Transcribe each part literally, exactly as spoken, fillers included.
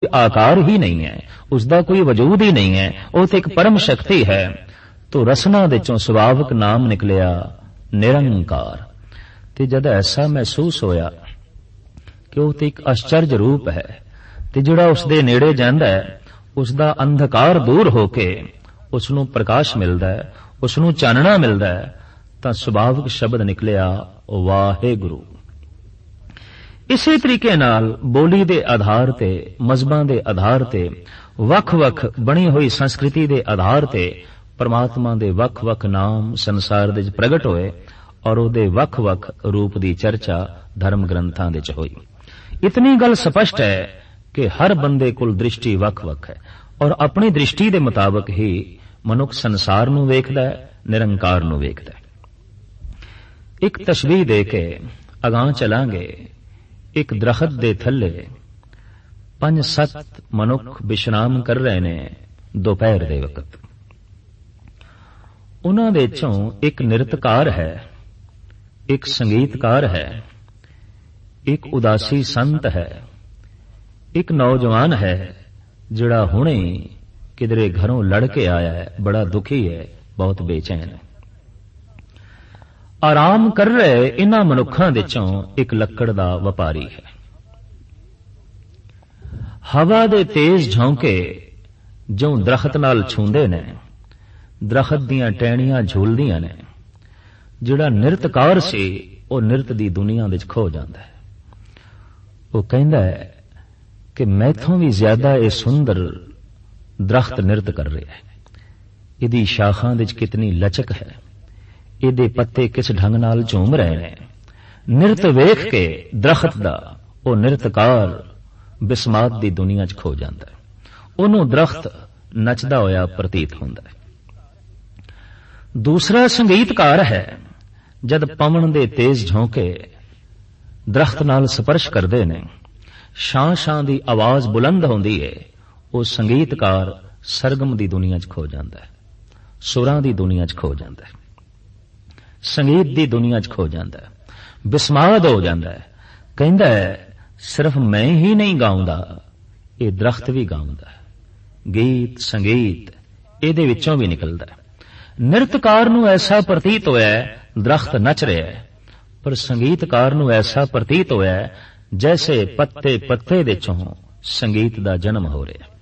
आकार ही नहीं है, उसका कोई वजूद ही नहीं है, वो तो एक परम शक्ति है। तो रसना दे चों सुभावक नाम निकलिया निरंकार। ते जद ऐसा महसूस होया कि वो तो एक आश्चर्य रूप है, ते जिहड़ा उसदे नेड़े जांदा है उसदा अंधकार दूर होके उसनूं प्रकाश मिलदा है, उसनूं चानना मिलदा है, तां सुभावक शब्द निकलिया वाहेगुरु। इसे तरीके नाल बोली दे आधार ते, मजहबां दे आधार ते, वख-वख बनी हुई संस्कृति दे आधार ते परमात्मा दे वख-वख नाम संसार दे प्रगट होए और उहदे वख-वख रूप दी चर्चा धर्म ग्रंथां दे च होई। इतनी गल स्पष्ट है कि हर बंदे कोल दृष्टि वख-वख है और अपनी दृष्टि दे मुताबिक ही मनुख संसार नूं वेखदा है, निरंकार नूं वेखदा है। एक तशबीह दे के अगां चलांगे। एक दरखत दे थल्ले पंज सत्त मनुख विश्राम कर रहे ने दोपहर दे वकत। उन्हां दे चों एक नृत्यकार है, एक संगीतकार है, एक उदासी संत है, एक नौजवान है जिहड़ा हुणे किधरे घरों लड़ के आया है, बड़ा दुखी है, बहुत बेचैन है। आराम कर रहे इन्हां मनुखां दे चों एक लक्कड़ दा व्यापारी है। हवा दे तेज झोंके जो दरखत नाल छूंदे ने, दरखत दीयां टहनियां झूलदियां ने। जिहड़ा नृत्यकार सी वो नृत्य दी दुनिया विच खो जांदा है। वो कहंदा है कि मैथों भी ज्यादा ये सुंदर दरख्त नृत्य कर रहा है। इहदी शाखां विच कितनी लचक है, इहदे पत्ते किस ढंग नाल झूम रहे हैं। नृत्य वेख के दरख्त दा वो नृत्यकार बिस्मात दी दुनिया च खो जाता है। उन्होंने दरख्त नचदा होया प्रतीत होंदा है। दूसरा संगीतकार है। जद पवन दे तेज झोंके दरख्त नाल स्पर्श करते ने, शां शां दी आवाज बुलंद होंदी है, वो संगीतकार सरगम दी दुनिया च खो जाता है, सुरां दी दुनिया च खो जाता है, संगीत दी दुनिया च खो जाता है, बिस्माद हो जाता है। कहंदा है सिर्फ मैं ही नहीं गाउंदा, ये दरख्त भी गाउंदा है। गीत संगीत इहदे विचों भी निकलदा है। नृत्यकार नूं ऐसा प्रतीत होया दरख्त नच रहा है, पर संगीतकार नूं ऐसा प्रतीत होया जैसे पत्ते पत्ते दे चों संगीत दा जन्म हो रहा है।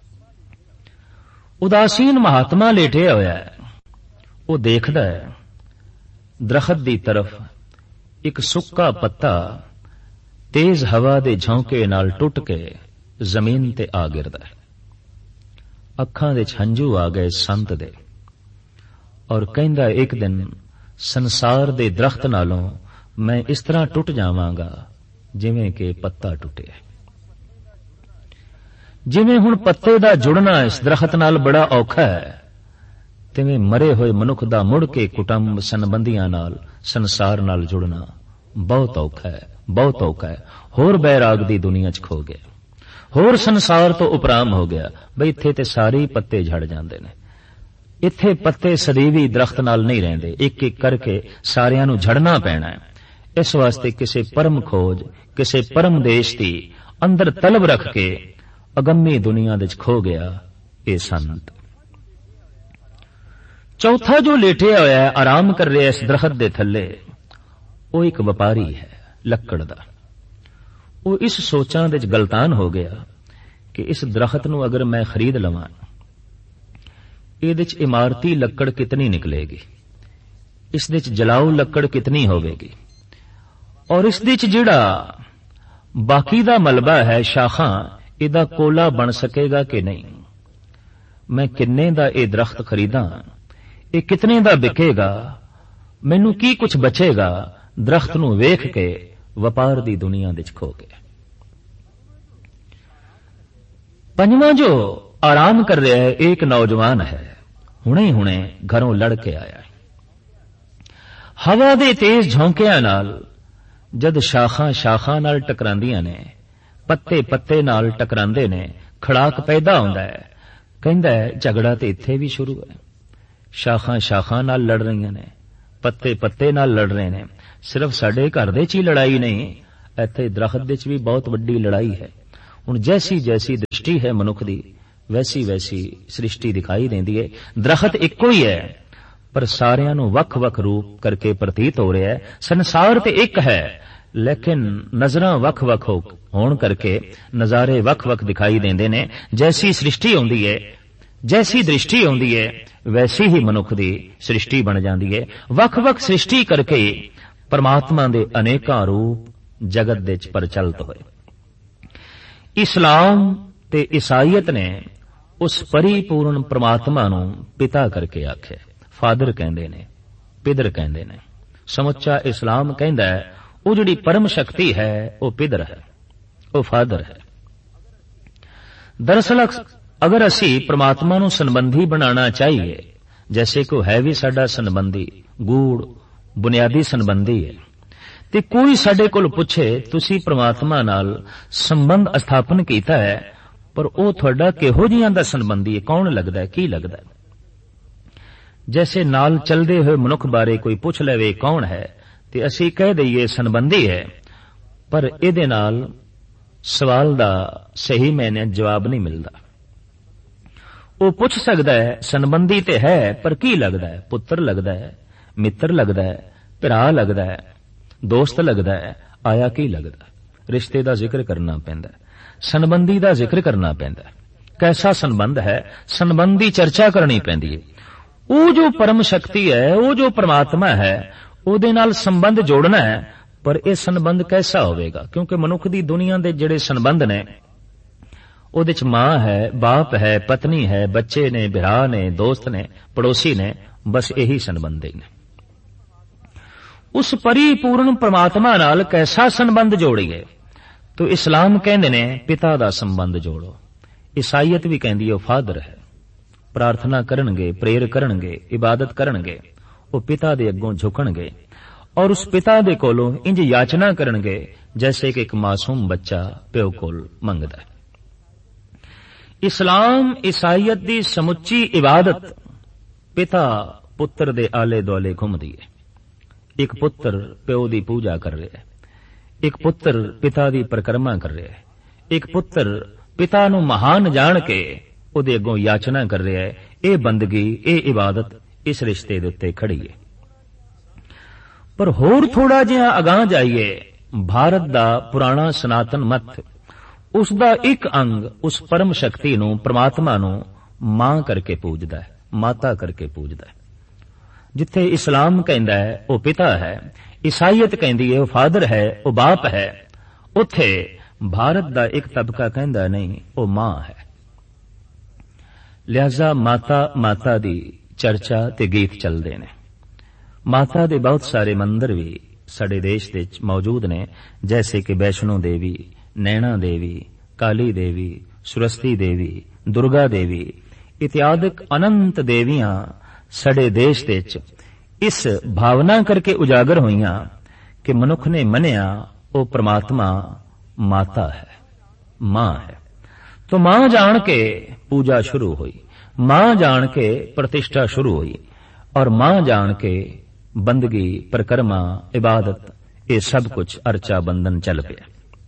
उदासीन महात्मा लेटे होया है, वो देखदा है दरख्त दी तरफ एक सुक्का पत्ता तेज हवा दे झोंके नाल टुट के जमीन ते आ गिरदा है। अखां दे हंझू आ गए संत दे और कहंदा एक दिन संसार दे दरख्त नालों मैं इस तरह टुट जावांगा जिवें कि पत्ता टुटे। जिवें हुण पत्ते दा जुड़ना इस दरख्त नाल बड़ा औखा है, तिवें मरे होए मनुख दा मुड़ के कुटुंब संबंधियां नाल संसार नाल जुड़ना बहुत औखा है, बहुत औखा है। होर बैराग दी दुनिया च खो गया, होर संसार तो उपराम हो गया। बई इत्थे ते सारे पत्ते झड़ जांदे ने, इत्थे पत्ते सदैवी दरख्त नाल नहीं रहिंदे, एक एक करके सारियां नूं झड़ना पैना है। इस वास्ते किसे परम खोज, किसे परम देश दी अंदर तलब रख के अगम्मी दुनिया विच खो गया ये संत। चौथा जो लेटे होया है, आराम कर रहा है इस दरख्त दे थल्ले, वो एक व्यापारी है लक्कड़ दा। वो इस सोचां विच गलतान हो गया कि इस दरख्त नूं अगर मैं खरीद लवां, इहदे च इमारती लक्कड़ कितनी निकलेगी, इस दे च जलाऊ लक्कड़ कितनी होवेगी, और इस दे च जिहड़ा बाकी दा मलबा है शाखां, इहदा कोला बन सकेगा कि नहीं। मैं किन्ने दा ये दरख्त खरीदां, ये कितने दा बिकेगा, मैनू की कुछ बचेगा। दरख्त नूं वेख के व्यापार दी दुनिया विच खो गया। पंजवां जो आराम कर रहा है एक नौजवान है, हुणे हुणे घरों लड़ के आया है। हवा दे तेज झोंकियां नाल जद शाखां शाखां नाल टकरांदियां ने, पत्ते पत्ते नाल टकरांदे ने, खड़ाक पैदा हुंदा है। कहंदा है झगड़ा ते इत्थे भी शुरू है। शाखां शाखां नाल लड़ रहीआं ने, पत्ते पत्ते नाल लड़ रहे ने। सिर्फ साडे घर दे च ही लड़ाई नहीं, इत्थे दरख्त दे च भी बहुत वड्डी लड़ाई है। हुण जैसी जैसी दृष्टि है मनुख दी वैसी वैसी सृष्टि दिखाई देंदी है। दरखत इक्को ही है पर सारियां नूं वख वख रूप करके प्रतीत हो रहा है। संसार ते एक है लेकिन नजरां वख वख होण करके नजारे वख वख दिखाई देंदे ने। जैसी सृष्टि होंदी है जैसी दृष्टि होंदी है वैसी ही मनुख दी सृष्टि बन जाती है। वख वख सृष्टि करके परमात्मा दे अनेकां रूप जगत दे च प्रचलित होए। इस्लाम ते ईसाईयत ने उस परिपूर्ण परमात्मा नूं पिता करके आख्या। फादर कहंदे ने, पिदर कहंदे ने। समुच्चा इस्लाम कहंदा है वो जिहड़ी परम शक्ति है वो पिदर है, वो फादर है। दरअसल अगर असी परमात्मा नूं संबंधी बनाना चाहिए, जैसे को है भी साडा संबंधी, गूढ़ बुनियादी संबंधी है, ते कोई साडे कोल पुछे तुसी परमात्मा नाल संबंध स्थापन कीता है पर वो तुहाडा किहो जिहां दा संबंधी है, कौन लगदा है, की लगदा है। जैसे नाल चलदे हुए मनुख बारे कोई पुछ लवे कौन है ते असी कह दईए संबंधी है, पर इहदे नाल सवाल दा सही मैने जवाब नहीं मिलदा। वो पुछ सकदा है संबंधी ते है पर की लगदा है, पुत्र लगदा है, मित्र लगदा है, भरा लगदा है, दोस्त लगदा है, आया की लगदा है। रिश्ते दा जिक्र करना पैंदा है, संबंधी दा जिक्र करना पैंदा है। कैसा संबंध है, संबंधी चर्चा करनी पैंदी है। वो जो परम शक्ति है, वो जो परमात्मा है, ਉਹਦੇ ਨਾਲ संबंध जोड़ना है, पर यह संबंध कैसा होवेगा? क्योंकि मनुख दी दुनिया दे जिहड़े संबंध ने ਉਹਦੇ ਚ मां है, बाप है, पत्नी है, बच्चे ने, भरा ने, दोस्त ने, पड़ोसी ने, बस यही संबंध ही ने। उस परिपूर्ण परमात्मा नाल कैसा संबंध जोड़िए? तो इस्लाम कहंदे ने पिता दा संबंध जोड़ो। ईसाईयत भी कहंदी है फादर है। प्रार्थना करनगे, प्रेयर करनगे, इबादत करनगे, वो पिता दे अगों झुकणगे और उस पिता दे कोलों इंज याचना करनगे जैसे कि एक मासूम बच्चा प्यो कोल मंगदा है। इस्लाम ईसाईयत दी समुच्ची इबादत पिता पुत्र दे आले दुआले घुमदी है। एक पुत्र प्यो दी पूजा कर रहा है, एक पुत्र पिता दी परिक्रमा कर रहा है, एक पुत्र पिता नूं महान जान के ਉਹਦੇ ਅੱਗੋਂ याचना कर रहा है। ਇਹ ਬੰਦਗੀ, ਇਹ इबादत इस रिश्ते ਦੇ ਉੱਤੇ खड़ी है। पर होर थोड़ा जिहा अगां जाइए, भारत दा पुराना सनातन मत उसदा एक अंग उस परम शक्ति नूं, परमात्मा नूं मां करके पूजदा है, माता करके पूजदा है। जिथे इस्लाम कहंदा है वो पिता है, ईसाईयत कहंदी है वो फादर है, वो बाप है, उथे भारत दा एक तबका कहंदा नहीं वो मां है। लिहाजा माता माता दी चर्चा ते गीत चलदे ने। माता दे बहुत सारे मंदिर भी साडे देश दे मौजूद ने, जैसे कि वैष्णो देवी, नैना देवी, काली देवी, सुरस्ती देवी, दुर्गा देवी इत्यादिक अनंत देवियां साडे देश दे इस भावना करके उजागर होईयां कि मनुख ने मनिया वो परमात्मा माता है, मां है। तो मां जान के पूजा शुरू हुई, मां जान के प्रतिष्ठा शुरू हुई और मां जान के बंदगी, परिक्रमा, इबादत ये सब कुछ अर्चा बंधन चल पिया।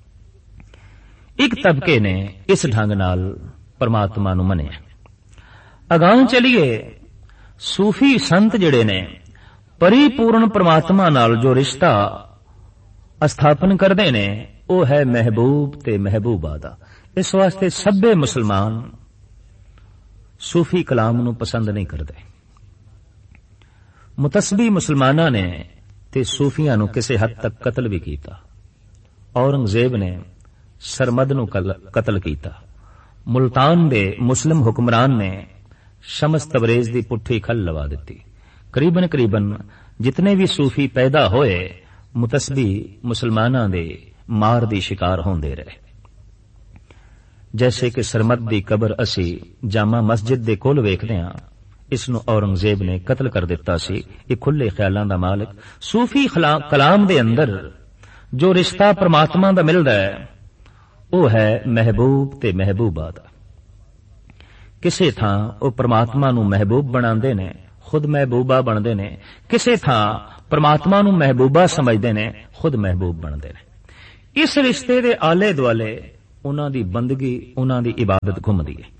एक तबके ने इस ढंग नाल परमात्मा नूं मनिया। अगां चलिए, सूफी संत जिहड़े ने परिपूर्ण परमात्मा नाल जो रिश्ता स्थापन करदे ने वो है महबूब ते महबूबा दा। इस वास्ते सभे मुसलमान सूफी कलाम नूं पसंद नहीं करते। मुतस्बी मुसलमानां ने ते सूफियां नूं किसी हद तक कतल भी कीता। औरंगजेब ने सरमद नूं कतल कीता। मुल्तान दे मुस्लिम हुक्मरान ने शमस तबरेज दी पुट्ठी खल लवा दिती। करीबन करीबन जितने भी सूफी पैदा होए मुतस्बी मुसलमानां दे मार दी शिकार होंदे रहे। जैसे कि सरमद दी कबर असी जामा मस्जिद दे कोल वेखदे हां, इसनूं औरंगजेब ने कतल कर दिता सी। ये खुले ख्यालां दा मालिक। सूफी कलाम दे अंदर जो रिश्ता परमात्मा दा मिलदा है वो है महबूब ते महबूबा दा। किसे थां वो परमात्मा नूं महबूब बनांदे ने, खुद महबूबा बनदे ने। किसे थां परमात्मा नूं महबूबा समझदे ने, खुद महबूब बनदे ने। इस रिश्ते दे आले दुआले ਉਹਨਾਂ ਦੀ ਬੰਦਗੀ, ਉਹਨਾਂ ਦੀ ਇਬਾਦਤ ਘੁੰਮਦੀ ਹੈ।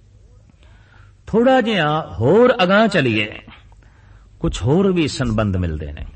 ਥੋੜਾ ਜਿਹਾ ਹੋਰ ਅਗਾਂਹ ਚਲੀਏ, ਕੁਝ ਹੋਰ ਵੀ ਸੰਬੰਧ ਮਿਲਦੇ ਨੇ।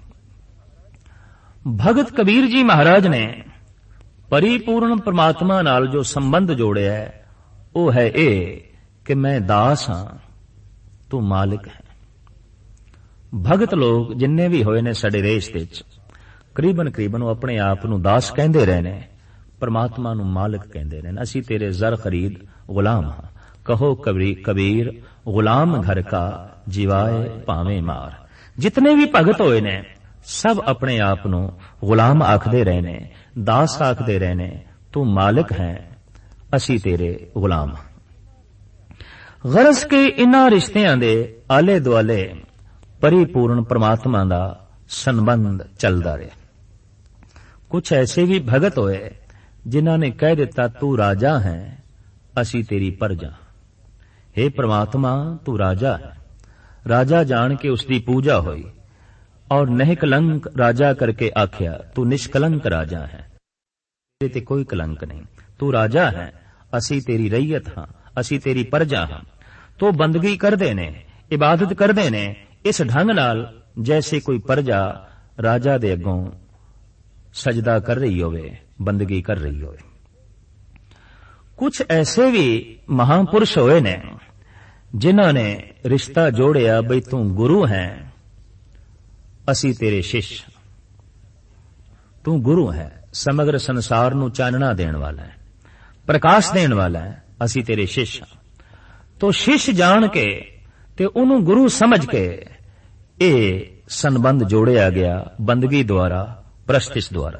ਭਗਤ ਕਬੀਰ ਜੀ ਮਹਾਰਾਜ ਨੇ ਪਰਿਪੂਰਨ ਪਰਮਾਤਮਾ ਨਾਲ ਜੋ ਸੰਬੰਧ ਜੋੜਿਆ ਹੈ, ਉਹ ਹੈ ਇਹ ਕਿ ਮੈਂ ਦਾਸ ਹਾਂ, ਤੂੰ ਮਾਲਿਕ ਹੈ। ਭਗਤ ਲੋਕ ਜਿੰਨੇ ਵੀ ਹੋਏ ਨੇ ਸਾਡੇ ਦੇਸ਼ ਵਿੱਚ, ਕਰੀਬਨ ਕਰੀਬਨ ਉਹ ਆਪਣੇ ਆਪ ਨੂੰ ਦਾਸ ਕਹਿੰਦੇ ਰਹੇ ਨੇ, ਪਰਮਾਤਮਾ ਨੂੰ ਮਾਲਿਕ ਕਹਿੰਦੇ ਨੇ। ਅਸੀਂ ਤੇਰੇ ਜ਼ਰ ਖਰੀਦ ਗੁਲਾਮ ਹਾਂ, ਕਹੋ ਕਬੀਰ ਗੁਲਾਮ ਘਰ ਕਾ ਜਿਵਾਏ ਭਾਵੇਂ ਮਾਰ। ਜਿਤਨੇ ਵੀ ਭਗਤ ਹੋਏ ਨੇ ਸਭ ਆਪਣੇ ਆਪ ਨੂੰ ਗੁਲਾਮ ਆਖਦੇ ਰਹੇ ਨੇ, ਦਾਸ ਆਖਦੇ ਰਹੇ ਨੇ। ਤੂੰ ਮਾਲਿਕ ਹੈ, ਅਸੀਂ ਤੇਰੇ ਗੁਲਾਮ ਹਾਂ। ਗਰਜ਼ ਕੇ ਇਨ੍ਹਾਂ ਰਿਸ਼ਤਿਆਂ ਦੇ ਆਲੇ ਦੁਆਲੇ ਪਰਿਪੂਰਨ ਪਰਮਾਤਮਾ ਦਾ ਸੰਬੰਧ ਚੱਲਦਾ ਰਿਹਾ। ਕੁਝ ਐਸੇ ਵੀ ਭਗਤ ਹੋਏ ਜਿਨ੍ਹਾਂ ਨੇ ਕਹਿ ਦਿੱਤਾ, ਤੂੰ ਰਾਜਾ ਹੈ, ਅਸੀਂ ਤੇਰੀ ਪ੍ਰਜਾ। हे परमात्मा, तू राजा है। राजा जान के उसकी पूजा हुई और निष्कलंक राजा करके आख्या, तू निष्कलंक राजा है, तेरे ते कोई कलंक नहीं। तू राजा है, असी तेरी रैयत हां, असी तेरी प्रजा हां। तो बंदगी करदे ने, इबादत करदे ने इस ढंग नाल जैसे कोई प्रजा राजा दे अगों सजदा कर रही होवे, बंदगी कर रही होवे। कुछ ऐसे भी महापुरुष होए ने जिन्हां ने रिश्ता जोड़िया, बई तू गुरु है, असी तेरे शिष्य। तू गुरु है, समग्र संसार नू चानना देण वाला है, प्रकाश देण वाला है, असी तेरे शिष्य। तो शिष्य जान के ते उन्हों गुरु समझ के ये संबंध जोड़िया गया बंदगी द्वारा, प्रस्तिश द्वारा।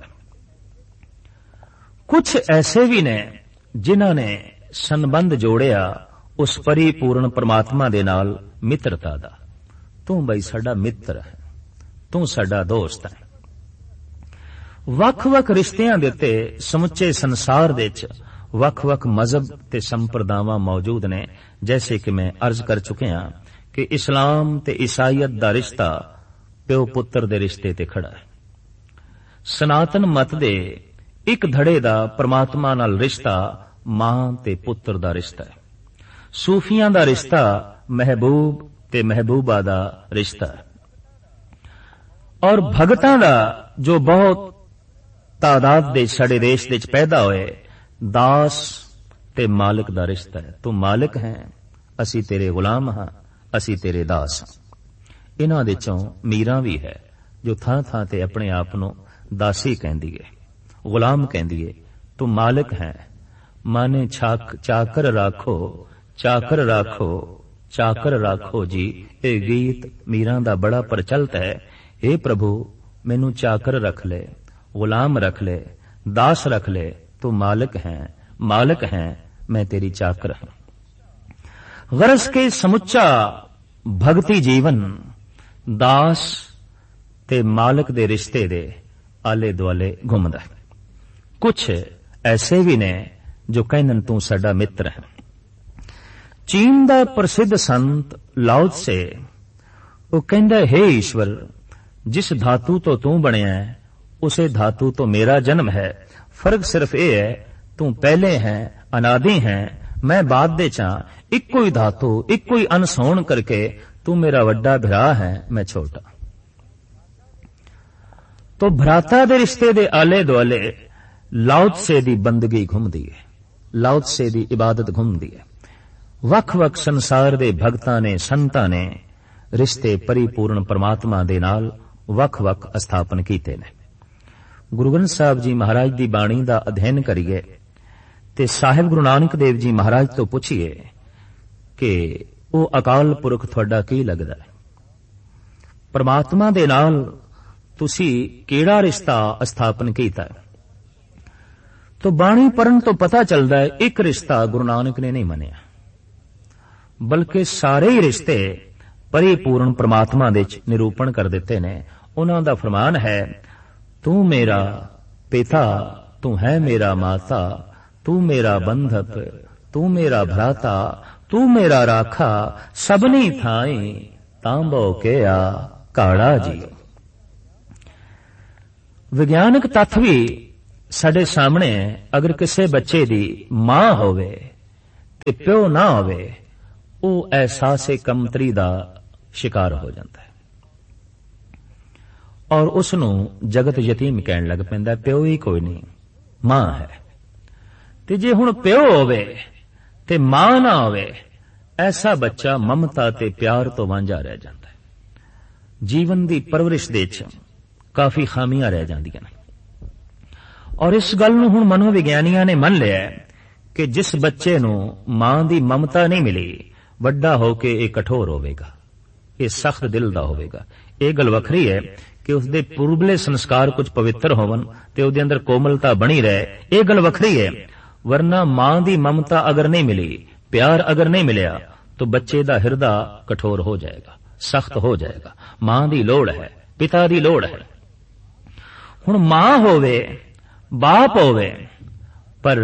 कुछ ऐसे भी ने जिन्हां ने संबंध जोड़िया उस परिपूर्ण परमात्मा दे नाल मित्रता दा। तू बई साडा मित्र है, तू साडा दोस्त है। वख-वख रिश्तियां दे उत्ते समुचे संसार दे विच वख-वख मजहब ते संप्रदावां मौजूद ने। जैसे कि मैं अर्ज कर चुकिया कि इस्लाम ते ईसाईयत दा रिश्ता प्यो पुत्र दे रिश्ते ते खड़ा है। सनातन मत दे एक धड़े दा परमात्मा नाल रिश्ता मां ते पुत्र दा रिश्ता है। सूफियां दा रिश्ता महबूब ते महबूबा दा रिश्ता है। और भगतां दा जो बहुत तादाद दे साडे देश दे पैदा होए, दास ते मालिक दा रिश्ता है। तू मालिक है, असी तेरे गुलाम हां, असी तेरे दास हां। इन्हां दे चों मीरां भी है जो थां थां ते अपने आप नूं दासी कहंदी है, गुलाम कहंदी है। तू मालिक है, माने छाक चाकर राखो, चाकर राखो, चाकर राखो जी। ये गीत मीरां दा बड़ा प्रचलित है। हे प्रभु, मैनू चाकर रख ले, गुलाम रख ले, दास रख ले। तू मालिक है, मालिक है, मैं तेरी चाकर हूं। गरज के समुच्चा भक्ति जीवन दास ते मालिक दे रिश्ते दे आले दुआले घुमदा है। कुछ ऐसे भी ने जो कहन तू साडा मित्र है। चीन दा प्रसिद्ध संत लाओ त्से वो कहंदा, हे ईश्वर, जिस धातु तो तू बनिया है उसे धातु तो मेरा जन्म है। फर्क सिर्फ ये है, तू पहले है, अनादि है, मैं बाद दे चा। इक्को ही धातु, इक्को ही अंश होण करके तू मेरा वड्डा भरा है, मैं छोटा। तो भ्राता दे रिश्ते दे आले दुआले लाओ त्से दी बंदगी घुमदी है, लाओ त्से दी इबादत घुमदी है। वख वख संसार दे भगतां ने, संतां ने रिश्ते परिपूर्ण परमात्मा दे नाल वख वख स्थापन कीते ने। गुरु ग्रंथ साहब जी महाराज दी बाणी दा अध्ययन करिए ते साहिब गुरु नानक देव जी महाराज तो पुछिए कि वो अकाल पुरख तुहाडा की लगदा है, परमात्मा दे नाल तुसी केड़ा रिश्ता स्थापन कीता है। तो बाणी पढ़न तो पता चलता है एक रिश्ता गुरु नानक ने नहीं मनिया, बल्कि सारे ही रिश्ते परिपूर्ण परमात्मा दे निरूपण कर देते ने। उन्हां दा फरमान है, तू मेरा पिता, तू है मेरा माता, तू मेरा बंधक, तू मेरा भ्राता, तू मेरा राखा, सबनी थाई तांबो के आ काड़ा जी। विज्ञानिक तत्व भी ਸਾਡੇ ਸਾਹਮਣੇ ਅਗਰ ਕਿਸੇ ਬੱਚੇ ਦੀ ਮਾਂ ਹੋਵੇ ਤੇ ਪਿਓ ਨਾ ਹੋਵੇ, ਉਹ ਅਹਿਸਾਸੇ ਕਮਤਰੀ ਦਾ ਸ਼ਿਕਾਰ ਹੋ ਜਾਂਦਾ ਹੈ ਔਰ ਉਸ ਨੂੰ ਜਗਤ ਯਤੀਮ ਕਹਿਣ ਲੱਗ ਪੈਂਦਾ। ਪਿਓ ਹੀ ਕੋਈ ਨਹੀਂ, ਮਾਂ ਹੈ। ਤੇ ਜੇ ਹੁਣ ਪਿਓ ਹੋਵੇ ਤੇ ਮਾਂ ਨਾ ਹੋਵੇ, ਐਸਾ ਬੱਚਾ ਮਮਤਾ ਤੇ ਪਿਆਰ ਤੋਂ ਵਾਂਝਾ ਰਹਿ ਜਾਂਦਾ ਹੈ। ਜੀਵਨ ਦੀ ਪਰਵਰਿਸ਼ ਦੇ ਵਿੱਚ ਕਾਫੀ ਖਾਮੀਆਂ ਰਹਿ ਜਾਂਦੀਆਂ ਨੇ ਔਰ ਇਸ ਗੱਲ ਨੂੰ ਹੁਣ ਮਨੋਵਿਗਿਆਨੀਆਂ ਨੇ ਮੰਨ ਲਿਆ ਕਿ ਜਿਸ ਬੱਚੇ ਨੂੰ ਮਾਂ ਦੀ ਮਮਤਾ ਨਹੀਂ ਮਿਲੀ, ਵੱਡਾ ਹੋ ਕੇ ਇਹ ਕਠੋਰ ਹੋਵੇਗਾ, ਇਹ ਸਖਤ ਦਿਲ ਦਾ ਹੋਵੇਗਾ। ਇਹ ਗੱਲ ਵੱਖਰੀ ਹੈ ਕਿ ਉਸਦੇ ਪੂਰਬਲੇ ਸੰਸਕਾਰ ਕੁਝ ਪਵਿੱਤਰ ਹੋਵਨ ਤੇ ਉਹਦੇ ਅੰਦਰ ਕੋਮਲਤਾ ਬਣੀ ਰਹੇ, ਇਹ ਗੱਲ ਵੱਖਰੀ ਹੈ। ਵਰਨਾ ਮਾਂ ਦੀ ਮਮਤਾ ਅਗਰ ਨਹੀਂ ਮਿਲੀ, ਪਿਆਰ ਅਗਰ ਨਹੀਂ ਮਿਲਿਆ, ਤਾਂ ਬੱਚੇ ਦਾ ਹਿਰਦਾ ਕਠੋਰ ਹੋ ਜਾਏਗਾ, ਸਖਤ ਹੋ ਜਾਏਗਾ। ਮਾਂ ਦੀ ਲੋੜ ਹੈ, ਪਿਤਾ ਦੀ ਲੋੜ ਹੈ। ਹੁਣ ਮਾਂ ਹੋਵੇ, ਬਾਪ ਹੋਵੇ, ਪਰ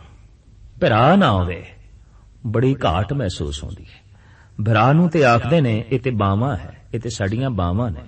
ਭਰਾ ਨਾ ਹੋਵੇ, ਬੜੀ ਘਾਟ ਮਹਿਸੂਸ ਹੁੰਦੀ ਹੈ। ਭਰਾ ਨੂੰ ਤੇ ਆਖਦੇ ਨੇ ਇਹ ਤੇ ਬਾਵਾਂ ਹੈ, ਇਹ ਤੇ ਸਾਡੀਆਂ ਬਾਵਾਂ ਨੇ।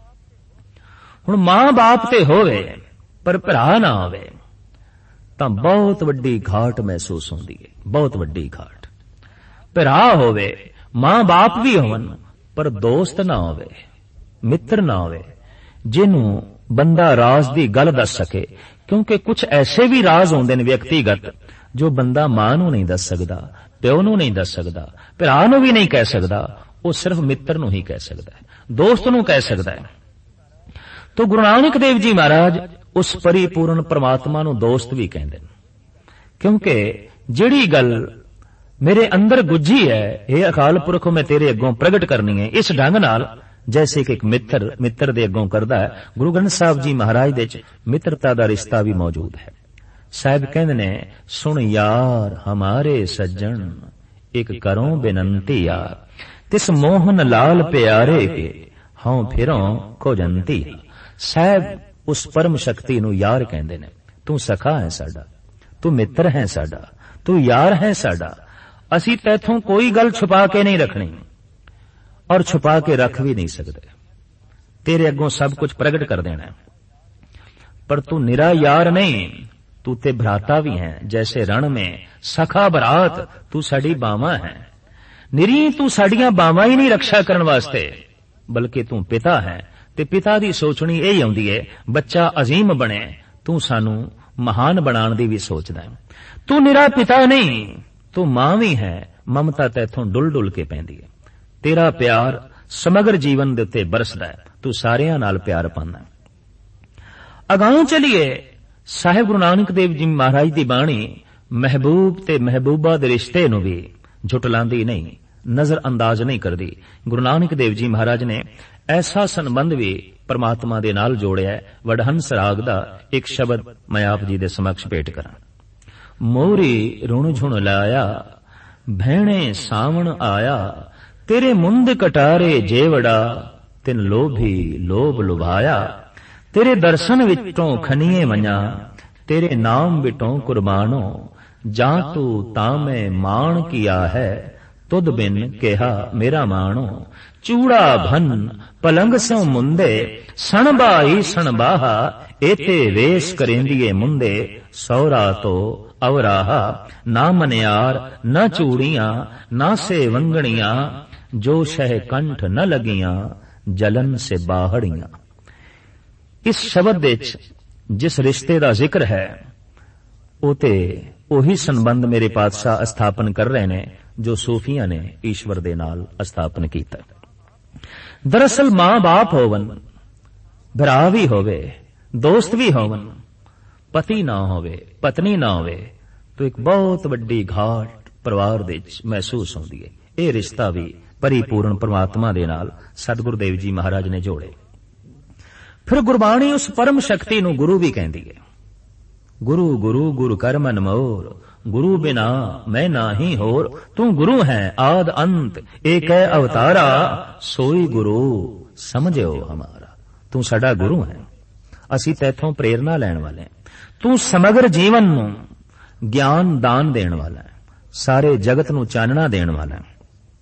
ਹੁਣ ਮਾਂ ਬਾਪ ਤੇ ਹੋਵੇ ਪਰ ਭਰਾ ਨਾ ਹੋਵੇ ਤਾਂ ਬਹੁਤ ਵੱਡੀ ਘਾਟ ਮਹਿਸੂਸ ਹੁੰਦੀ ਹੈ, ਬਹੁਤ ਵੱਡੀ ਘਾਟ। ਭਰਾ ਹੋਵੇ, ਮਾਂ ਬਾਪ ਵੀ ਹੋਵਨ, ਪਰ ਦੋਸਤ ਨਾ ਹੋਵੇ, ਮਿੱਤਰ ਨਾ ਹੋਵੇ, ਜਿਹਨੂੰ ਬੰਦਾ ਰਾਜ਼ ਦੀ ਗੱਲ ਦੱਸ ਸਕੇ। ਕਿਉਂਕਿ ਕੁਝ ਐਸੇ ਵੀ ਰਾਜ਼ ਹੁੰਦੇ ਨੇ ਵਿਅਕਤੀਗਤ ਜੋ ਬੰਦਾ ਮਾਂ ਨੂੰ ਨਹੀਂ ਦੱਸ ਸਕਦਾ, ਪਿਓ ਨੂੰ ਨਹੀਂ ਦੱਸ ਸਕਦਾ, ਭਰਾ ਨੂੰ ਵੀ ਨਹੀਂ ਕਹਿ ਸਕਦਾ, ਉਹ ਸਿਰਫ ਮਿੱਤਰ ਨੂੰ ਹੀ ਕਹਿ ਸਕਦਾ ਹੈ, ਦੋਸਤ ਨੂੰ ਕਹਿ ਸਕਦਾ ਹੈ। ਤੋ ਗੁਰੂ ਨਾਨਕ ਦੇਵ ਜੀ ਮਹਾਰਾਜ ਉਸ ਪਰਿਪੂਰਨ ਪਰਮਾਤਮਾ ਨੂੰ ਦੋਸਤ ਵੀ ਕਹਿੰਦੇ ਨੇ। ਕਿਉਂਕਿ ਜਿਹੜੀ ਗੱਲ ਮੇਰੇ ਅੰਦਰ ਗੁੱਝੀ ਹੈ, ਇਹ ਅਕਾਲ ਪੁਰਖ ਮੈਂ ਤੇਰੇ ਅੱਗੋਂ ਪ੍ਰਗਟ ਕਰਨੀ ਹੈ, ਇਸ ਢੰਗ ਨਾਲ ਜੈਸੇ ਕਿ ਇੱਕ ਮਿੱਤਰ ਮਿੱਤਰ ਦੇ ਅੱਗੋਂ ਕਰਦਾ ਹੈ। ਗੁਰੂ ਗ੍ਰੰਥ ਸਾਹਿਬ ਜੀ ਮਹਾਰਾਜ ਦੇ ਚ ਮਿੱਤਰਤਾ ਦਾ ਰਿਸ਼ਤਾ ਵੀ ਮੌਜੂਦ ਹੈ। ਸਾਹਿਬ ਕਹਿੰਦੇ ਨੇ, ਸੁਣ ਯਾਰ ਹਮਾਰੇ ਸੱਜਣ ਇੱਕ ਕਰੋ ਬੇਨੰਤੀ ਯਾਰ, ਤਿਸ ਮੋਹਨ ਲਾਲ ਪਿਆਰੇ ਕੇ ਹਉ ਫਿਰੋਂ ਖੋਜੰਤੀ। ਸਾਹਿਬ ਉਸ ਪਰਮ ਸ਼ਕਤੀ ਨੂੰ ਯਾਰ ਕਹਿੰਦੇ ਨੇ। ਤੂੰ ਸਖਾ ਹੈ ਸਾਡਾ, ਤੂੰ ਮਿੱਤਰ ਹੈ ਸਾਡਾ, ਤੂੰ ਯਾਰ ਹੈ ਸਾਡਾ। ਅਸੀਂ ਤੈਥੋਂ ਕੋਈ ਗੱਲ ਛੁਪਾ ਕੇ ਨਹੀਂ ਰੱਖਣੀ ਔਰ ਛੁਪਾ ਕੇ ਰੱਖ ਵੀ ਨਹੀਂ ਸਕਦੇ। ਤੇਰੇ ਅੱਗੋਂ ਸਭ ਕੁਝ ਪ੍ਰਗਟ ਕਰ ਦੇਣਾ ਹੈ। ਪਰ ਤੂੰ ਨਿਰਾ ਯਾਰ ਨਹੀਂ, ਤੂੰ ਤੇ ਭਰਾਤਾ ਵੀ ਹੈ। ਜੈਸੇ ਰਣ ਮੇਂ ਸਖਾ ਬਰਾਤ, ਤੂੰ ਸਾਡੀ ਬਾਵਾਂ ਹੈ। ਨਿਰੀ ਤੂੰ ਸਾਡੀਆਂ ਬਾਵਾਂ ਹੀ ਨਹੀਂ ਰੱਖਿਆ ਕਰਨ ਵਾਸਤੇ, ਬਲਕਿ ਤੂੰ ਪਿਤਾ ਹੈ। ਤੇ ਪਿਤਾ ਦੀ ਸੋਚਣੀ ਇਹ ਆਉਂਦੀ ਹੈ, ਬੱਚਾ ਅਜ਼ੀਮ ਬਣੇ, ਤੂੰ ਸਾਨੂੰ ਮਹਾਨ ਬਣਾਉਣ ਦੀ ਵੀ ਸੋਚਦਾ ਹੈ। ਤੂੰ ਨਿਰਾ ਪਿਤਾ ਨਹੀਂ, ਤੂੰ ਮਾਂ ਵੀ ਹੈ। ਮਮਤਾ ਤੈਥੋਂ ਡੁੱਲ ਡੁੱਲ ਕੇ ਪੈਂਦੀ ਹੈ। ਤੇਰਾ ਪਿਆਰ ਸਮਗਰ ਜੀਵਨ ਦੇ ਉੱਤੇ ਬਰਸਦਾ ਹੈ। ਤੂੰ ਸਾਰਿਆਂ ਨਾਲ ਪਿਆਰ ਪਾਉਂਦਾ। ਅਗਾਂਹ ਚਲੀਏ, ਸਾਹਿਬ ਗੁਰੂ ਨਾਨਕ ਦੇਵ ਜੀ ਮਹਾਰਾਜ ਦੀ ਬਾਣੀ ਮਹਿਬੂਬ ਤੇ ਮਹਿਬੂਬਾ ਦੇ ਰਿਸ਼ਤੇ ਨੂੰ ਵੀ ਝੁਟਲਾਉਂਦੀ ਨਹੀਂ, ਨਜ਼ਰ ਅੰਦਾਜ਼ ਨਹੀਂ ਕਰਦੀ। ਗੁਰੂ ਨਾਨਕ ਦੇਵ ਜੀ ਮਹਾਰਾਜ ਨੇ ਐਸਾ ਸੰਬੰਧ ਵੀ ਪਰਮਾਤਮਾ ਦੇ ਨਾਲ ਜੋੜਿਆ। ਵਡਹੰਸ ਰਾਗ ਦਾ ਇੱਕ ਸ਼ਬਦ ਮੈਂ ਆਪ ਜੀ ਦੇ ਸਮਕਸ਼ ਭੇਟ ਕਰਾਂ। ਮੋਰੀ ਰੁਣ ਝੁਣ ਲਾਇਆ, ਭੈਣੇ ਸਾਵਣ ਆਇਆ, ਤੇਰੇ ਮੁੰਦ ਕਟਾਰੇ ਜੇਵੜਾ, ਤਿਨ ਲੋਭੀ ਲੋਭ ਲੁਭਾਇਆ। ਤੇਰੇ ਦਰਸ਼ਨ ਵਿਚੋਂ ਖਨੀਏ ਮਈਆਂ, ਤੇਰੇ ਨਾਮ ਵਿਟੋਂ ਕੁਰਬਾਨੋ। ਜਾਂ ਤੂੰ ਤਾਂ ਮੈਂ ਮਾਣ ਕੀਆ ਹੈ, ਤੁਧ ਬਿਨ ਕਿਹਾ ਮੇਰਾ ਮਾਣੋ। ਚੂੜਾ ਭਨ ਪਲੰਗ ਸਿਉ ਮੁੰਦੇ, ਸਣ ਬਾਈ ਸਣ ਬਾਹਾ, ਏਤੇ ਵੇਸ ਕਰੇਂਦੀਏ ਮੁੰਦੇ। ਸੌਰਾ ਤੋ ਅਵਰਾਹਾ, ਨਾ ਮਨਿਆਰ ਨਾ ਚੂੜੀਆਂ, ਨਾ ਸੇ ਵੰਗਣੀਆਂ, ਜੋ ਸ਼ਹਿ ਕੰਠ ਨ ਲਗੀਆਂ, ਜਲਨ ਸੇ ਬਾਹੜੀਆਂ। ਇਸ ਸ਼ਬਦ ਵਿੱਚ ਜਿਸ ਰਿਸ਼ਤੇ ਦਾ ਜ਼ਿਕਰ ਹੈ, ਉਹ ਤੇ ਉਹੀ ਸੰਬੰਧ ਮੇਰੇ ਪਾਤਸ਼ਾਹ ਸਥਾਪਨ ਕਰ ਰਹੇ ਨੇ ਜੋ ਸੂਫੀਆਂ ਨੇ ਈਸ਼ਵਰ ਦੇ ਨਾਲ ਸਥਾਪਨ ਕੀਤਾ। ਦਰਅਸਲ ਮਾਂ ਬਾਪ ਹੋਵਨ, ਭਰਾ ਵੀ ਹੋਵੇ, ਦੋਸਤ ਵੀ ਹੋਵਨ, ਪਤੀ ਨਾ ਹੋਵੇ, ਪਤਨੀ ਨਾ ਹੋਵੇ, ਤਾਂ ਇੱਕ ਬਹੁਤ ਵੱਡੀ ਘਾਟ ਪਰਿਵਾਰ ਦੇ ਵਿੱਚ ਮਹਿਸੂਸ ਹੁੰਦੀ ਹੈ। ਇਹ ਰਿਸ਼ਤਾ ਵੀ ਪਰਿਪੂਰਨ ਪਰਮਾਤਮਾ ਦੇ ਨਾਲ ਸਤਿਗੁਰੂ ਦੇਵ ਜੀ ਮਹਾਰਾਜ ਨੇ ਜੋੜੇ। ਫਿਰ ਗੁਰਬਾਣੀ ਉਸ ਪਰਮ ਸ਼ਕਤੀ ਨੂੰ ਗੁਰੂ ਵੀ ਕਹਿੰਦੀ ਹੈ। ਗੁਰੂ ਗੁਰੂ ਗੁਰ ਕਰ ਮਨ ਮੋਰ, ਗੁਰੂ ਬਿਨਾ ਮੈਂ ਨਾਹੀ ਹੋਰ। ਤੂੰ ਗੁਰੂ ਹੈ ਆਦ ਅੰਤ, ਏਕ ਹੈ ਅਵਤਾਰਾ, ਸੋਈ ਗੁਰੂ ਸਮਝਿਓ ਹਮਾਰਾ। ਤੂੰ ਸਾਡਾ ਗੁਰੂ ਹੈ, ਅਸੀਂ ਤੈਥੋਂ ਪ੍ਰੇਰਨਾ ਲੈਣ ਵਾਲੇ ਹਾਂ। ਤੂੰ ਸਮਗਰ ਜੀਵਨ ਨੂੰ ਗਿਆਨ ਦਾਨ ਦੇਣ ਵਾਲਾ ਹੈ, ਸਾਰੇ ਜਗਤ ਨੂੰ ਚਾਨਣਾ ਦੇਣ ਵਾਲਾ ਹੈ।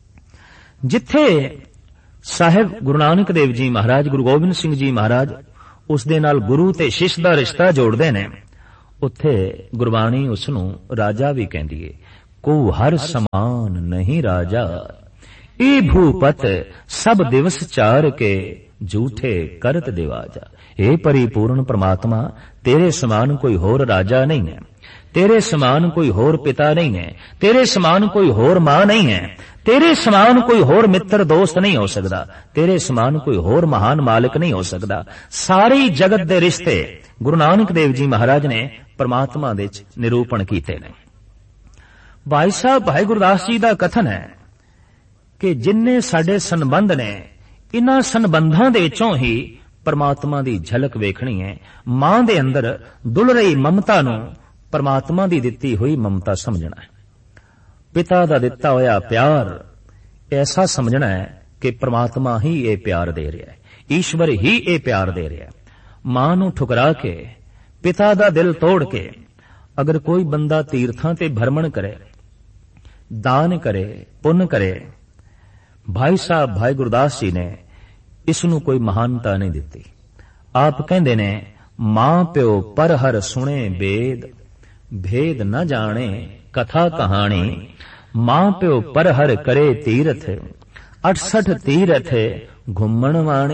ਜਿੱਥੇ ਸਾਹਿਬ ਗੁਰੂ ਨਾਨਕ ਦੇਵ ਜੀ ਮਹਾਰਾਜ, ਗੁਰੂ ਗੋਬਿੰਦ ਸਿੰਘ ਜੀ ਮਹਾਰਾਜ ਉਸ ਦੇ ਨਾਲ ਗੁਰੂ ਤੇ ਸ਼ਿਸ਼ ਦਾ ਰਿਸ਼ਤਾ ਜੋੜਦੇ ਨੇ, ਉੱਥੇ ਗੁਰਬਾਣੀ ਉਸ ਨੂੰ ਰਾਜਾ ਵੀ ਕਹਿੰਦੀ ਏ। ਕੋ ਹਰ ਸਮਾਨ ਨਹੀਂ ਰਾਜਾ, ਇਹ ਭੂਪਤ ਸਭ ਦਿਵਸ ਚਾਰ ਕੇ ਝੂਠੇ ਕਰਤ ਦਿਵਾਜਾ। ਇਹ ਪਰਿਪੂਰਨ ਪ੍ਰਮਾਤਮਾ, ਤੇਰੇ ਸਮਾਨ ਕੋਈ ਹੋਰ ਰਾਜਾ ਨਹੀਂ ਹੈ, ਤੇਰੇ ਸਮਾਨ ਕੋਈ ਹੋਰ ਪਿਤਾ ਨਹੀਂ ਹੈ, ਤੇਰੇ ਸਮਾਨ ਕੋਈ ਹੋਰ ਮਾਂ ਨਹੀਂ ਹੈ, ਤੇਰੇ ਸਮਾਨ ਕੋਈ ਹੋਰ ਮਿੱਤਰ ਦੋਸਤ ਨਹੀਂ ਹੋ ਸਕਦਾ, ਤੇਰੇ ਸਮਾਨ ਕੋਈ ਹੋਰ ਮਹਾਨ ਮਾਲਿਕ ਨਹੀਂ ਹੋ ਸਕਦਾ। ਸਾਰੇ ਜਗਤ ਦੇ ਰਿਸ਼ਤੇ ਗੁਰੂ ਨਾਨਕ ਦੇਵ ਜੀ ਮਹਾਰਾਜ ਨੇ ਪਰਮਾਤਮਾ ਦੇ ਵਿੱਚ ਨਿਰੂਪਣ ਕੀਤੇ ਨੇ। ਭਾਈ ਸਾਹਿਬ ਭਾਈ ਗੁਰਦਾਸ ਜੀ ਦਾ ਕਥਨ ਹੈ ਕਿ ਜਿੰਨੇ ਸਾਡੇ ਸੰਬੰਧ ਨੇ, ਇਨ੍ਹਾਂ ਸੰਬੰਧਾਂ ਦੇ ਵਿੱਚੋਂ ਹੀ ਪਰਮਾਤਮਾ ਦੀ ਝਲਕ ਵੇਖਣੀ ਹੈ। ਮਾਂ ਦੇ ਅੰਦਰ ਡੁੱਲ ਰਹੀ ਮਮਤਾ ਨੂੰ ਪਰਮਾਤਮਾ ਦੀ ਦਿੱਤੀ ਹੋਈ ਮਮਤਾ ਸਮਝਣਾ ਹੈ। ਪਿਤਾ ਦਾ ਦਿੱਤਾ ਹੋਇਆ ਪਿਆਰ ਐਸਾ ਸਮਝਣਾ ਹੈ ਕਿ ਪਰਮਾਤਮਾ ਹੀ ਇਹ ਪਿਆਰ ਦੇ ਰਿਹਾ ਹੈ, ਈਸ਼ਵਰ ਹੀ ਇਹ ਪਿਆਰ ਦੇ ਰਿਹਾ ਹੈ। ਮਾਂ ਨੂੰ ਠੁਕਰਾ ਕੇ, ਪਿਤਾ ਦਾ ਦਿਲ ਤੋੜ ਕੇ ਅਗਰ ਕੋਈ ਬੰਦਾ ਤੀਰਥਾਂ ਤੇ ਭਰਮਣ ਕਰੇ, ਦਾਨ ਕਰੇ, ਪੁੰਨ ਕਰੇ, ਭਾਈ ਸਾਹਿਬ ਭਾਈ ਗੁਰਦਾਸ ਜੀ ਨੇ ਇਸ ਨੂੰ ਕੋਈ ਮਹਾਨਤਾ ਨਹੀਂ ਦਿੱਤੀ। ਆਪ ਕਹਿੰਦੇ ਨੇ, ਮਾਂ ਪਿਓ ਪਰ ਹਰ ਸੁਣੇ ਬੇਦ, ਭੇਦ न ਜਾਣੇ ਕਥਾ ਕਹਾਣੀ। ਮਾਂ ਪਿਓ ਪਰ ਹਰ ਕਰੇ ਤੀਰਥ, ਅਠਸਠ ਤੀਰਥ ਘੁੰਮਣ ਵਾਣੀ।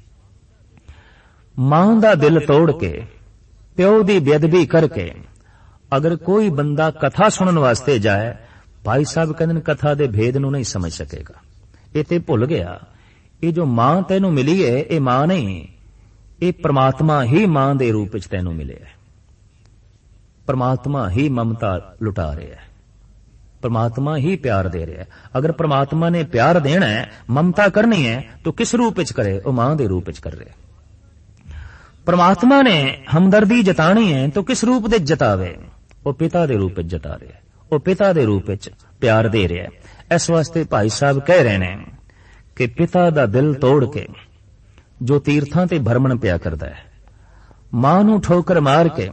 ਮਾਂ ਦਾ ਦਿਲ ਤੋੜ ਕੇ, ਪਿਓ ਦੀ ਬੇਅਦਬੀ ਕਰਕੇ ਅਗਰ ਕੋਈ ਬੰਦਾ ਕਥਾ ਸੁਣਨ ਵਾਸਤੇ ਜਾਏ, ਭਾਈ ਸਾਹਿਬ ਕਹਿੰਦੇ ਨੇ ਕਥਾ ਦੇ ਭੇਦ ਨੂੰ ਨਹੀਂ ਸਮਝ ਸਕੇਗਾ। ਇਹ ਤੇ ਭੁੱਲ ਗਿਆ, ਇਹ ਜੋ ਮਾਂ ਤੈਨੂੰ ਮਿਲੀ ਹੈ ਇਹ ਮਾਂ ਨਹੀਂ, ਇਹ ਪ੍ਰਮਾਤਮਾ ਹੀ ਮਾਂ ਦੇ ਰੂਪ ਵਿੱਚ ਤੈਨੂੰ ਮਿਲਿਆ ਹੈ। परमात्मा ही ममता लुटा रहा है, परमात्मा ही प्यार दे रहा है। अगर परमात्मा ने प्यार देना है, ममता करनी है, तो किस रूप विच करे? वो मां दे रूप विच कर रहे। परमात्मा ने हमदर्दी जतानी है तो किस रूप दे जतावे? वो पिता दे रूप विच जता रहा है, वो पिता दे रूप विच प्यार दे रहा है। इस वास्ते भाई साहब कह रहे हैं कि पिता दा दिल तोड़ के जो तीर्थां ते भरमण पिया करदा है, मां नूं ठोकर मार के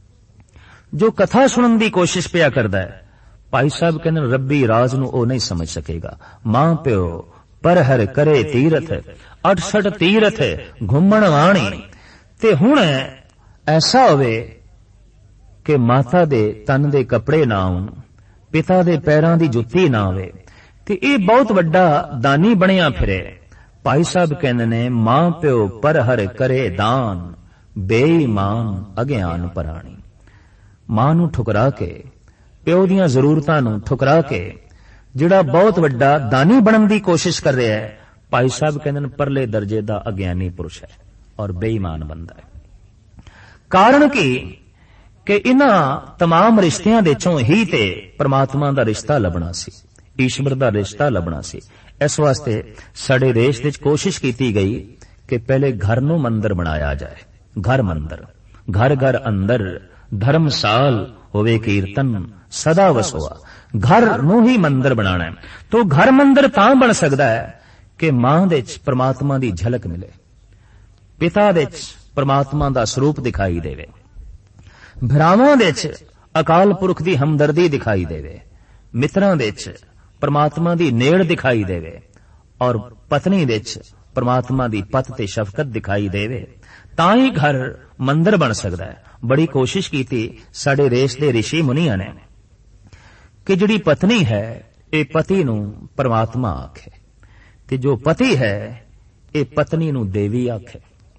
जो कथा सुनन दी कोशिश पिया करदा है, भाई साहब कहंदे रब्बी राज नूं ओ नहीं समझ सकेगा। मां प्यो पर हर करे तीरथ, अठसठ तीरथ घुमण वाणी। ते हुण ऐसा होवे कि माता दे तन दे कपड़े ना आउण, पिता दे पैरां दी जुत्ती ना आवे, ते इह बहुत वड्डा दानी बणिया फिरे। भाई साहब कहंदे ने मां प्यो पर हर करे दान, बेईमान अज्ञान पराणी। मां नूं ठुकरा के, प्यो दीआं जरूरतां नूं ठुकरा के जिहड़ा बहुत वड्डा दानी बनन दी कोशिश कर रहा है, भाई साहब कहंदे ने परले दर्जे दा अज्ञानी पुरुष है और बेईमान बंदा है। कारण की कि इन्हां तमाम रिश्तियां दे चों ही ते परमात्मा दा रिश्ता लभना सी, ईश्वर दा रिश्ता लभना सी। इस वास्ते साडे देश विच कोशिश कीती गई कि पहले घर नूं मंदिर बनाया जाए। घर मंदिर, घर घर अंदर धर्मसाल होवे कीर्तन सदा वसोआ। घर नूं ही मंदिर बनाना है। तो घर मंदिर तां बन सकदा है कि मां दे विच परमात्मा दी झलक मिले, पिता दे विच परमात्मा दा स्वरूप दिखाई देवे, भरावां दे विच अकाल पुरख दी हमदर्दी दिखाई देवे, मित्रां दे विच परमात्मा दी नेड़ दिखाई देवे और पत्नी दे विच परमात्मा दी पत ते शफकत दिखाई देवे, तां ही घर मंदिर बन सकदा है। बड़ी कोशिश की थी साडे देश दे ऋषि मुनियां ने कि जिहड़ी पत्नी है ये पति नूं परमात्मा आखे, ते जो पति है ये पत्नी नूं देवी आखे।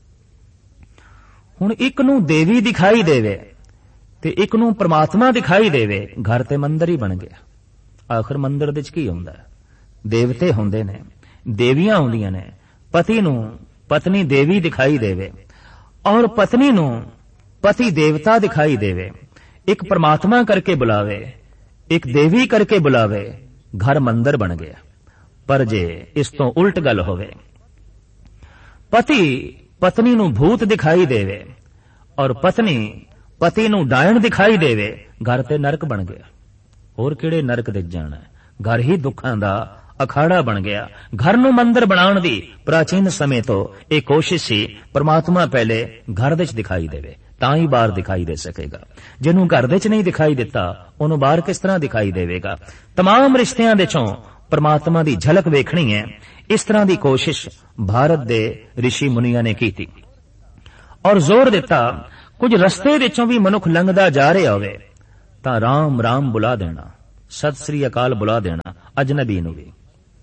हुण एक नूं देवी दिखाई देवे ते एक नूं परमात्मा दिखाई देवे, घर ते मंदिर ही बन गया। आखिर मंदिर दे च की हुंदा है? देवते हुंदे ने, देवियां हुंदियां ने। पति नूं पत्नी देवी दिखाई देवे और पत्नी नूं पति देवता दिखाई देवे, एक परमात्मा करके बुलावे, एक देवी करके बुलावे, घर मंदिर बन गया। पर जे इस तो उल्ट गल होवे, पति पत्नी नूं भूत दिखाई देवे और पत्नी पति नूं डायण दिखाई देवे, घर ते नरक बन गया। होर किहड़े नरक दे जाना है? घर ही दुखां दा अखाड़ा बन गया। घर नूं मंदिर बनाउण दी प्राचीन समय तो एक कोशिश सी, परमात्मा पहले घर दे च दिखाई देवे तां ही बाहर दिखाई दे सकेगा। जिन्हों घर दे च नहीं दिखाई दिता उन्होंने बाहर किस तरह दिखाई देवेगा? तमाम रिश्तियां दे चों परमात्मा दी झलक वेखनी है। इस तरह दी कोशिश भारत दे ऋषि मुनियां ने की थी और जोर दिता ਕੁਝ ਰਸਤੇ ਵਿੱਚੋਂ ਵੀ ਮਨੁੱਖ ਲੰਘਦਾ ਜਾ ਰਿਹਾ ਹੋਵੇ ਤਾਂ ਰਾਮ ਰਾਮ ਬੁਲਾ ਦੇਣਾ, ਸਤਿ ਸ੍ਰੀ ਅਕਾਲ ਬੁਲਾ ਦੇਣਾ, ਅਜਨਬੀ ਨੂੰ ਵੀ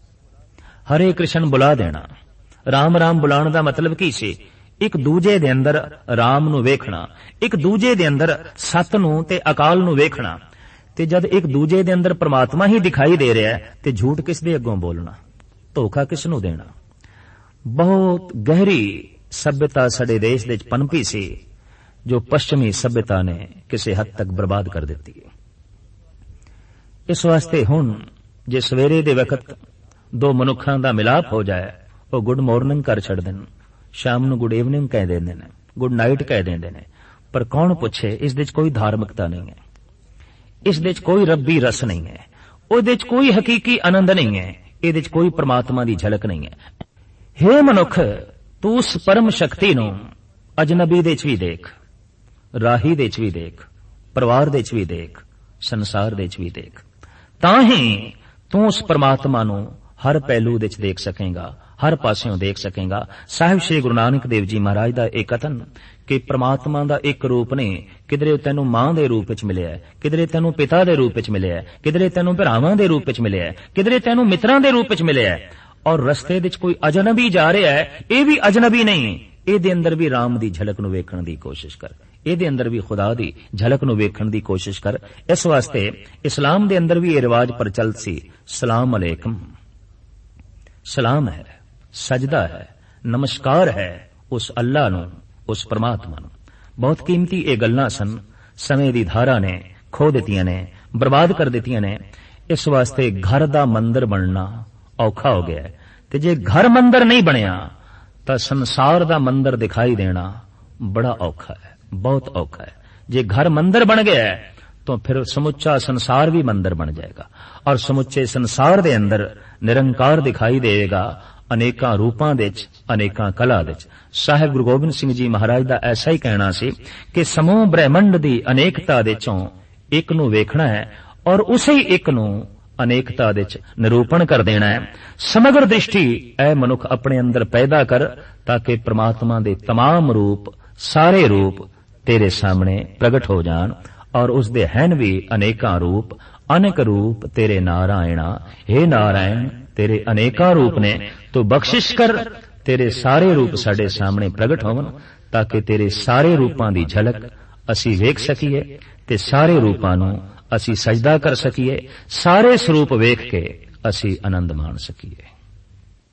ਹਰੇ ਕ੍ਰਿਸ਼ਨ ਬੁਲਾ ਦੇਣਾ। ਰਾਮ ਰਾਮ ਬੁਲਾਉਣ ਦਾ ਮਤਲਬ ਕੀ ਸੀ? ਇੱਕ ਦੂਜੇ ਦੇ ਅੰਦਰ ਰਾਮ ਨੂੰ ਵੇਖਣਾ, ਇੱਕ ਦੂਜੇ ਦੇ ਅੰਦਰ ਸਤ ਨੂੰ ਤੇ ਅਕਾਲ ਨੂੰ ਵੇਖਣਾ। ਤੇ ਜਦ ਇੱਕ ਦੂਜੇ ਦੇ ਅੰਦਰ ਪ੍ਰਮਾਤਮਾ ਹੀ ਦਿਖਾਈ ਦੇ ਰਿਹਾ ਹੈ ਤੇ ਝੂਠ ਕਿਸ ਦੇ ਅੱਗੋਂ ਬੋਲਣਾ, ਧੋਖਾ ਕਿਸ ਨੂੰ ਦੇਣਾ। ਬਹੁਤ ਗਹਿਰੀ ਸਭਿਅਤਾ ਸਾਡੇ ਦੇਸ਼ ਦੇ ਵਿੱਚ ਪਨਪੀ ਸੀ, ਜੋ ਪੱਛਮੀ ਸਭਿਅਤਾ ਨੇ ਕਿਸੇ ਹੱਦ ਤੱਕ ਬਰਬਾਦ ਕਰ ਦਿੱਤੀ ਹੈ। ਇਸ ਵਾਸਤੇ ਹੁਣ ਜੇ ਸਵੇਰੇ ਦੇ ਵਕਤ ਦੋ ਮਨੁੱਖਾਂ ਦਾ ਮਿਲਾਪ ਹੋ ਜਾਏ, ਉਹ ਗੁੱਡ ਮਾਰਨਿੰਗ ਕਰ ਛੱਡਦੇ ਨੇ, ਸ਼ਾਮ ਨੂੰ ਗੁੱਡ ਈਵਨਿੰਗ ਕਹਿ ਦਿੰਦੇ ਨੇ, ਗੁੱਡ ਨਾਈਟ ਕਹਿ ਦਿੰਦੇ ਨੇ, ਪਰ ਕੌਣ ਪੁੱਛੇ ਇਸ ਦੇ ਵਿੱਚ ਕੋਈ ਧਾਰਮਿਕਤਾ ਨਹੀਂ ਹੈ, ਇਸ ਦੇ ਵਿੱਚ ਕੋਈ ਰੱਬੀ ਰਸ ਨਹੀਂ ਹੈ, ਉਹਦੇ ਵਿੱਚ ਕੋਈ ਹਕੀਕੀ ਆਨੰਦ ਨਹੀਂ ਹੈ, ਇਹਦੇ ਵਿੱਚ ਕੋਈ ਪ੍ਰਮਾਤਮਾ ਦੀ ਝਲਕ ਨਹੀਂ ਹੈ। ਹੇ ਮਨੁੱਖ, ਤੂੰ ਉਸ ਪਰਮ ਸ਼ਕਤੀ ਨੂੰ ਅਜਨਬੀ ਦੇ ਵਿੱਚ ਵੀ ਦੇਖ, ਰਾਹੀ ਦੇ ਵਿੱਚ ਵੀ ਦੇਖ, ਪਰਿਵਾਰ ਦੇ ਵਿੱਚ ਵੀ ਦੇਖ, ਸੰਸਾਰ ਦੇ ਵਿੱਚ ਵੀ ਦੇਖ, ਤਾਂ ਹੀ ਤੂੰ ਉਸ ਪ੍ਰਮਾਤਮਾ ਨੂੰ ਹਰ ਪਹਿਲੂ ਦੇ ਵਿੱਚ ਦੇਖ ਸਕੇਗਾ, ਹਰ ਪਾਸਿਓਂ ਦੇਖ ਸਕੇਗਾ। ਸਾਹਿਬ ਸ੍ਰੀ ਗੁਰੂ ਨਾਨਕ ਦੇਵ ਜੀ ਮਹਾਰਾਜ ਦਾ ਇਹ ਕਥਨ ਕਿ ਪ੍ਰਮਾਤਮਾ ਦਾ ਇੱਕ ਰੂਪ ਨਹੀਂ, ਕਿਧਰੇ ਤੈਨੂੰ ਮਾਂ ਦੇ ਰੂਪ ਵਿੱਚ ਮਿਲਿਆ, ਕਿਧਰੇ ਤੈਨੂੰ ਪਿਤਾ ਦੇ ਰੂਪ ਵਿੱਚ ਮਿਲਿਆ, ਕਿਧਰੇ ਤੈਨੂੰ ਭਰਾਵਾਂ ਦੇ ਰੂਪ ਵਿੱਚ ਮਿਲਿਆ, ਕਿਧਰੇ ਤੈਨੂੰ ਮਿੱਤਰਾਂ ਦੇ ਰੂਪ ਵਿੱਚ ਮਿਲਿਆ। ਔਰ ਰਸਤੇ ਵਿੱਚ ਕੋਈ ਅਜਨਬੀ ਜਾ ਰਿਹਾ ਹੈ, ਇਹ ਵੀ ਅਜਨਬੀ ਨਹੀਂ, ਇਹਦੇ ਅੰਦਰ ਵੀ ਰਾਮ ਦੀ ਝਲਕ ਨੂੰ ਵੇਖਣ ਦੀ ਕੋਸ਼ਿਸ਼ ਕਰ, ਇਹਦੇ ਅੰਦਰ ਵੀ ਖੁਦਾ ਦੀ ਝਲਕ ਨੂੰ ਵੇਖਣ ਦੀ ਕੋਸ਼ਿਸ਼ ਕਰ। ਇਸ ਵਾਸਤੇ ਇਸਲਾਮ ਦੇ ਅੰਦਰ ਵੀ ਇਹ ਰਿਵਾਜ ਪ੍ਰਚਲਿਤ ਸੀ, ਸਲਾਮ ਅਲੈਕਮ, ਸਲਾਮ ਹੈ, ਸਜਦਾ ਹੈ, ਨਮਸਕਾਰ ਹੈ ਉਸ ਅੱਲਾ ਨੂੰ, ਉਸ ਪਰਮਾਤਮਾ ਨੂੰ। ਬਹੁਤ ਕੀਮਤੀ ਇਹ ਗੱਲਾਂ ਸਨ, ਸਮੇਂ ਦੀ ਧਾਰਾ ਨੇ ਖੋ ਦਿੱਤੀਆਂ ਨੇ, ਬਰਬਾਦ ਕਰ ਦਿੱਤੀਆਂ ਨੇ। ਇਸ ਵਾਸਤੇ ਘਰ ਦਾ ਮੰਦਰ ਬਣਨਾ ਔਖਾ ਹੋ ਗਿਆ ਹੈ, ਤੇ ਜੇ ਘਰ ਮੰਦਰ ਨਹੀਂ ਬਣਿਆ ਤਾਂ ਸੰਸਾਰ ਦਾ ਮੰਦਰ ਦਿਖਾਈ ਦੇਣਾ ਬੜਾ ਔਖਾ ਹੈ, ਬਹੁਤ ਔਖਾ ਹੈ। ਜੇ ਘਰ ਮੰਦਰ ਬਣ ਗਿਆ ਹੈ ਤਾਂ ਫਿਰ ਸਮੁੱਚਾ ਸੰਸਾਰ ਵੀ ਮੰਦਰ ਬਣ ਜਾਏਗਾ, ਔਰ ਸਮੁੱਚੇ ਸੰਸਾਰ ਦੇ ਅੰਦਰ ਨਿਰੰਕਾਰ ਦਿਖਾਈ ਦੇਵੇਗਾ, ਅਨੇਕਾਂ ਰੂਪਾਂ ਦੇ ਵਿੱਚ, ਅਨੇਕਾਂ ਕਲਾ ਦੇ ਵਿੱਚ। ਸਾਹਿਬ ਗੁਰੂ ਗੋਬਿੰਦ ਸਿੰਘ ਜੀ ਮਹਾਰਾਜ ਦਾ ਐਸਾ ਹੀ ਕਹਿਣਾ ਸੀ ਕਿ ਸਮੂਹ ਬ੍ਰਹਿਮੰਡ ਦੀ ਅਨੇਕਤਾ ਦੇ ਚੋਂ ਇੱਕ ਨੂੰ ਵੇਖਣਾ ਹੈ, ਔਰ ਉਸੇ ਹੀ ਇੱਕ ਨੂੰ ਅਨੇਕਤਾ ਦੇ ਵਿੱਚ ਨਿਰੂਪਣ ਕਰ ਦੇਣਾ ਹੈ। ਸਮਗਰ ਦ੍ਰਿਸ਼ਟੀ ਇਹ ਮਨੁੱਖ ਆਪਣੇ ਅੰਦਰ ਪੈਦਾ ਕਰ, ਤਾਂ ਕਿ ਪ੍ਰਮਾਤਮਾ ਦੇ तमाम ਰੂਪ, ਸਾਰੇ ਰੂਪ ਤੇਰੇ ਸਾਹਮਣੇ ਪ੍ਰਗਟ ਹੋ ਜਾਣ, ਔਰ ਉਸ ਦੇ ਹਨ ਵੀ ਅਨੇਕਾਂ ਰੂਪ, ਅਨੇਕ ਰੂਪ ਤੇਰੇ ਨਾਰਾਇਣਾ। हे ਨਾਰਾਇਣ, ਤੇਰੇ ਅਨੇਕਾਂ ਰੂਪ ਨੇ, ਤੂੰ ਬਖਸ਼ਿਸ਼ ਕਰ, ਤੇਰੇ ਸਾਰੇ ਰੂਪ ਸਾਡੇ ਸਾਹਮਣੇ ਪ੍ਰਗਟ ਹੋਵਣ, ਤਾਂ ਕਿ ਤੇਰੇ ਸਾਰੇ ਰੂਪਾਂ ਦੀ ਝਲਕ ਅਸੀਂ ਵੇਖ ਸਕੀਏ ਤੇ ਸਾਰੇ ਰੂਪਾਂ ਨੂੰ ਅਸੀਂ ਸਜਦਾ ਕਰ ਸਕੀਏ, ਸਾਰੇ ਸਰੂਪ ਵੇਖ ਕੇ ਅਸੀਂ ਆਨੰਦ ਮਾਣ ਸਕੀਏ।